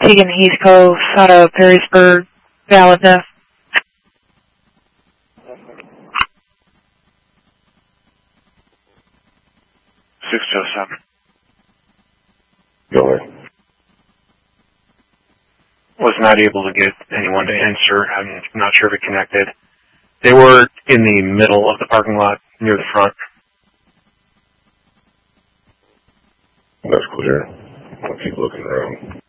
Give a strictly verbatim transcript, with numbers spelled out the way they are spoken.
Tegan Heath Cove out of Perrysburg, valid death. six oh seven. Go ahead. Was not able to get anyone to answer. I'm not sure if it connected. They were in the middle of the parking lot near the front. That's clear. I'll keep looking around.